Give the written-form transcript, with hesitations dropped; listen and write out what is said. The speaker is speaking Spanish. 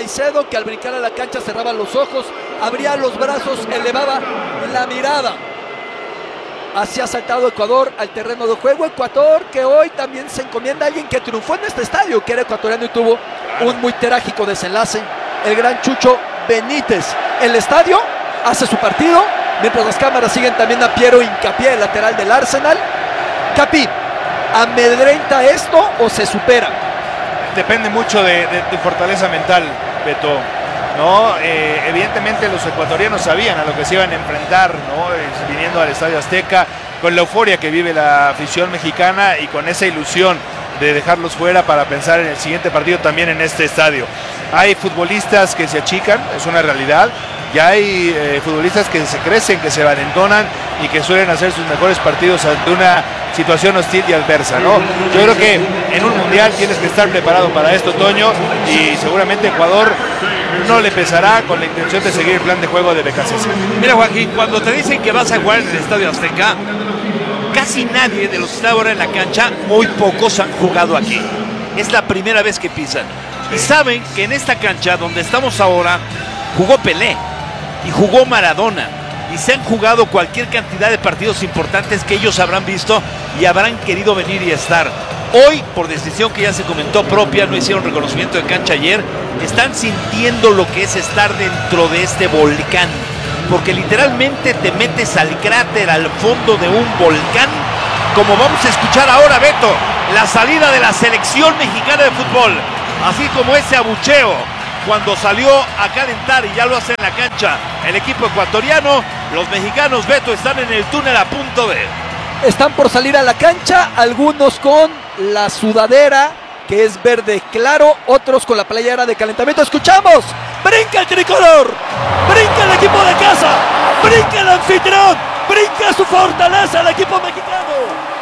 Caicedo, que al brincar a la cancha cerraba los ojos, abría los brazos, elevaba la mirada. Así ha saltado Ecuador al terreno de juego. Ecuador que hoy también se encomienda a alguien que triunfó en este estadio, que era ecuatoriano y tuvo un muy trágico desenlace, el gran Chucho Benítez. El estadio hace su partido, mientras las cámaras siguen también a Piero Hincapié, el lateral del Arsenal. Capi, ¿amedrenta esto o se supera? Depende mucho de tu fortaleza mental, Beto. ¿No? Evidentemente los ecuatorianos sabían a lo que se iban a enfrentar, ¿no? Viniendo al Estadio Azteca, con la euforia que vive la afición mexicana y con esa ilusión de dejarlos fuera para pensar en el siguiente partido también en este estadio. Hay futbolistas que se achican, es una realidad, y hay futbolistas que se crecen, que se valentonan y que suelen hacer sus mejores partidos ante una situación hostil y adversa, ¿no? Yo creo que en un mundial tienes que estar preparado para esto, Toño, y seguramente Ecuador no le pesará con la intención de seguir el plan de juego de BKCC. Mira, Joaquín, cuando te dicen que vas a jugar en el Estadio Azteca, casi nadie de los que está ahora en la cancha, muy pocos han jugado aquí. Es la primera vez que pisan. Y saben que en esta cancha donde estamos ahora, jugó Pelé y jugó Maradona. Y se han jugado cualquier cantidad de partidos importantes que ellos habrán visto y habrán querido venir y estar. Hoy, por decisión que ya se comentó propia, no hicieron reconocimiento de cancha ayer, están sintiendo lo que es estar dentro de este volcán. Porque literalmente te metes al cráter, al fondo de un volcán, como vamos a escuchar ahora, Beto, la salida de la selección mexicana de fútbol. Así como ese abucheo cuando salió a calentar, y ya lo hace en la cancha el equipo ecuatoriano. Los mexicanos, Beto, están en el túnel a punto de... Están por salir a la cancha, algunos con la sudadera, que es verde claro, otros con la playera de calentamiento. ¡Escuchamos! ¡Brinca el tricolor! ¡Brinca el equipo de casa! ¡Brinca el anfitrión! ¡Brinca su fortaleza el equipo mexicano!